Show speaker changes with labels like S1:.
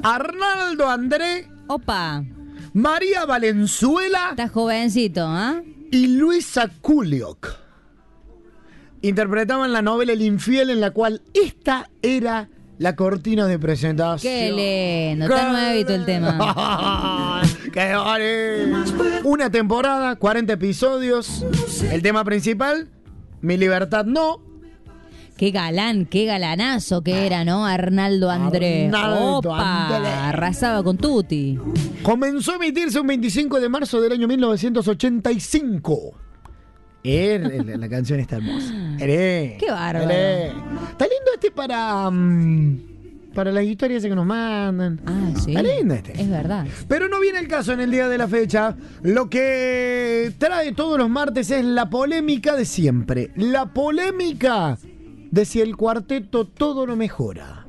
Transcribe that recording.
S1: Arnaldo André,
S2: Opa,
S1: María Valenzuela
S2: estás jovencito, ¿ah?
S1: y Luisa Kuliok interpretaban la novela El Infiel, en la cual esta era la cortina de presentación.
S2: Qué lindo, está nuevito el tema.
S1: ¡Qué bonito! Una temporada, 40 episodios. El tema principal, Mi libertad no.
S2: Qué galán, qué galanazo que era, ¿no? Arnaldo André.
S1: Arnaldo
S2: Opa,
S1: André.
S2: arrasaba con Tuti.
S1: Comenzó a emitirse un 25 de marzo del año 1985. La canción está hermosa.
S2: Qué bárbaro.
S1: Está lindo para las historias que nos mandan.
S2: Ah, sí.
S1: Está lindo
S2: Es verdad.
S1: Pero no viene el caso en el día de la fecha. Lo que trae todos los martes es la polémica de siempre. La polémica de si el cuarteto todo lo mejora.